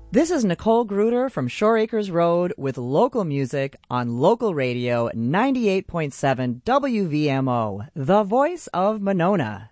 This is Nicole Gruder from Shore Acres Road with local music on local radio 98.7 WVMO, the voice of Monona.